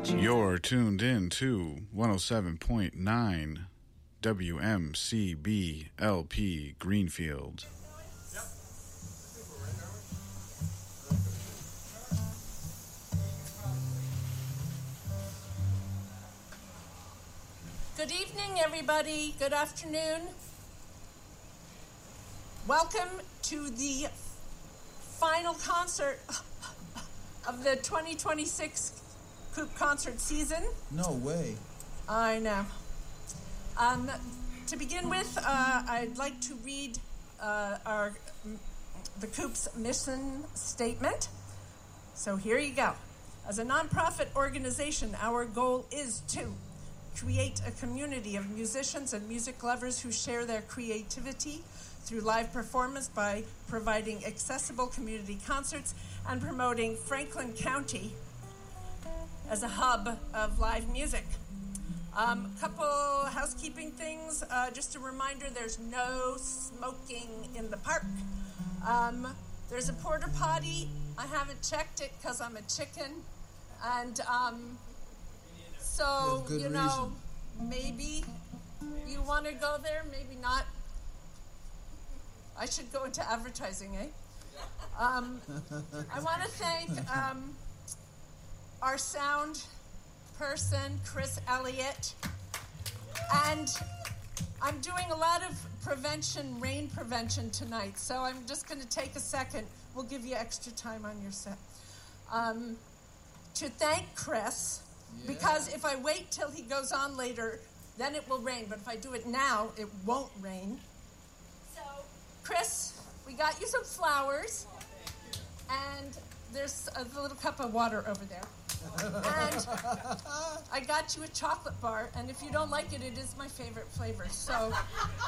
You're tuned in to 107.9 WMCB LP Greenfield. Good evening, everybody. Good afternoon. Welcome to the final concert of the 2026 Coop concert season. No way. I know. To begin with, I'd like to read the Coop's mission statement. So here you go. As a nonprofit organization, our goal is to create a community of musicians and music lovers who share their creativity through live performance by providing accessible community concerts and promoting Franklin County as a hub of live music. Couple housekeeping things. Just a reminder, there's no smoking in the park. There's a porta potty. I haven't checked it because I'm a chicken. And so, you know, maybe you want to go there, maybe not. I should go into advertising, eh? I want to thank our sound person, Chris Elliott. And I'm doing a lot of rain prevention tonight, so I'm just going to take a second. We'll give you extra time on your set. To thank Chris, because if I wait till he goes on later, then it will rain. But if I do it now, it won't rain. So, Chris, we got you some flowers, and there's a little cup of water over there. And I got you a chocolate bar, and if you don't like it, it is my favorite flavor. So